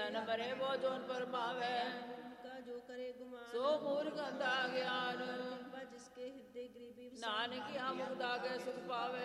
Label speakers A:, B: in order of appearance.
A: ਜਨ ਮਰੇ ਬੋ ਜੋਨ ਪਰ ਪਾਵੇ
B: का जो करे गुमान
A: ਸੋ ਮੂਰਖ ਅੰਧਾ ਗਿਆਨ
B: कृपा जिसके हृदय गरीबी
A: ਨਾਨਕ ਆਮੁਦਾ ਕੇ ਸੁਖ ਪਾਵੇ